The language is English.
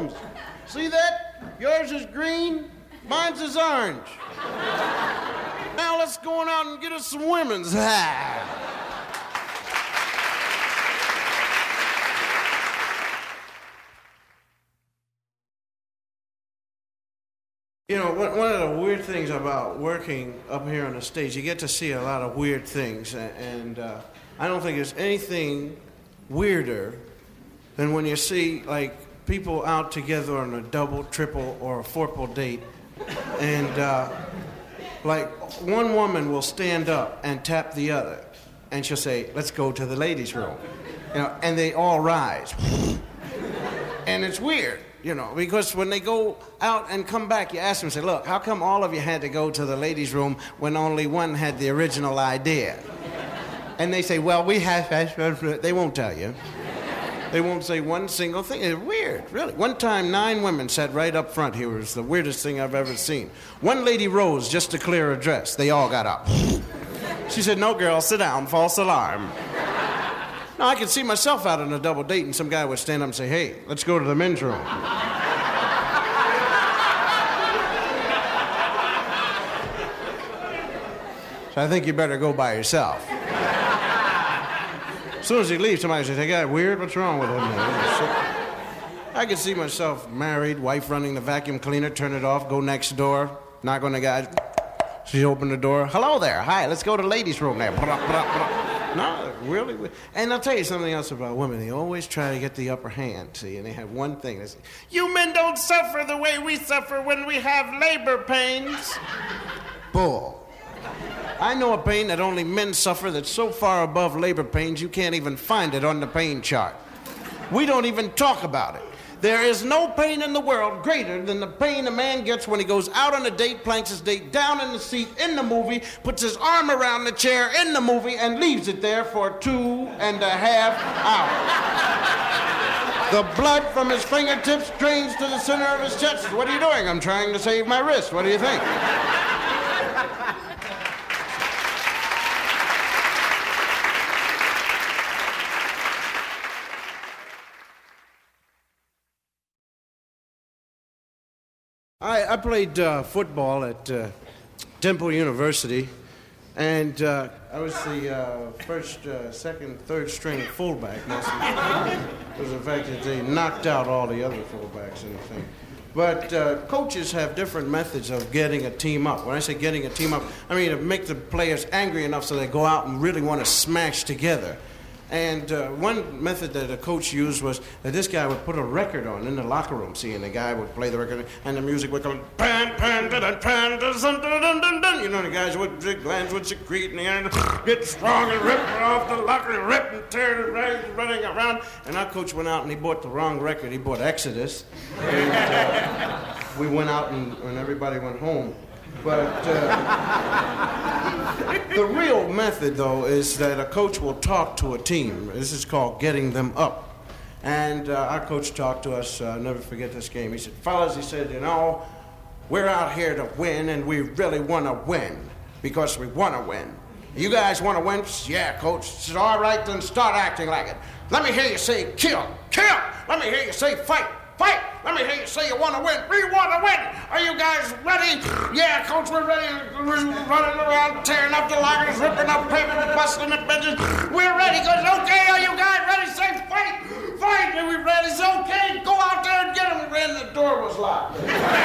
rooms. See that? Yours is green, mine's is orange. Now let's go on out and get us some women's. You know, one of the weird things about working up here on the stage, you get to see a lot of weird things, and I don't think there's anything weirder than when you see, like, people out together on a double, triple, or a fourple date, and, like, one woman will stand up and tap the other, and she'll say, let's go to the ladies' room, you know, and they all rise. And it's weird. You know, because when they go out and come back, you ask them, say, look, how come all of you had to go to the ladies' room when only one had the original idea? And they say, well, we have... They won't tell you. They won't say one single thing. It's weird, really. One time, 9 women sat right up front here. It was the weirdest thing I've ever seen. One lady rose just to clear her dress. They all got up. She said, no, girl, sit down, false alarm. Now, I could see myself out on a double date, and some guy would stand up and say, hey, let's go to the men's room. So I think you better go by yourself. As soon as he leaves, somebody says, hey, guy, weird? What's wrong with him? I could see myself married, wife running the vacuum cleaner, turn it off, go next door, knock on the guy. She opened the door. Hello there. Hi, let's go to the ladies' room there. No, really. And I'll tell you something else about women. They always try to get the upper hand, see, and they have one thing. They say, you men don't suffer the way we suffer when we have labor pains. Bull. I know a pain that only men suffer that's so far above labor pains you can't even find it on the pain chart. We don't even talk about it. There is no pain in the world greater than the pain a man gets when he goes out on a date, planks his date down in the seat in the movie, puts his arm around the chair in the movie, and leaves it there for 2.5 hours. The blood from his fingertips drains to the center of his chest. What are you doing? I'm trying to save my wrist. What do you think? I played football at Temple University, and I was the first, second, third string fullback. Because of the fact that they knocked out all the other fullbacks and everything. But coaches have different methods of getting a team up. When I say getting a team up, I mean to make the players angry enough so they go out and really want to smash together. And one method that a coach used was that this guy would put a record on in the locker room, see, and the guy would play the record, and the music would come, pan, pan, da, da, pan, da, dun, dun, dun, dun, dun. You know, the guys would, the glands would secrete, and the end get strong and rip off the locker, and rip and tear, running around. And our coach went out and he bought the wrong record. He bought Exodus. And we went out and everybody went home. But the real method, though, is that a coach will talk to a team. This is called getting them up. And our coach talked to us, I'll never forget this game. He said, fellas, he said, you know, we're out here to win, and we really want to win because we want to win. You guys want to win? Yeah, coach. He said, all right, then start acting like it. Let me hear you say kill, kill. Let me hear you say fight. Fight! Let me hear you say you want to win. We want to win! Are you guys ready? Yeah, coach, we're ready. We're running around, tearing up the lockers, ripping up paper, busting the benches. We're ready. Goes, okay, are you guys ready? Say fight! Fight! Are we ready? It's okay. Go out there and get him. We ran, the door was locked.